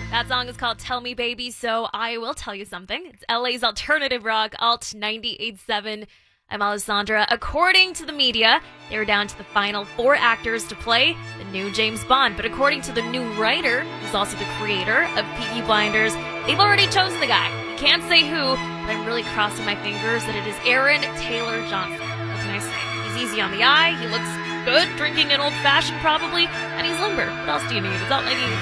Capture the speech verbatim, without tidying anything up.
That song is called Tell Me Baby, so I will tell you something. It's L A's alternative rock, Alt ninety-eight point seven. I'm Alessandra. According to the media, they were down to the final four actors to play the new James Bond. But according to the new writer, who's also the creator of Peaky Blinders, they've already chosen the guy. You can't say who, but I'm really crossing my fingers that it is Aaron Taylor Johnson. What can I say? He's easy on the eye, he looks good, drinking an old-fashioned probably, and he's limber. What else do you need? It's Alt ninety-eight.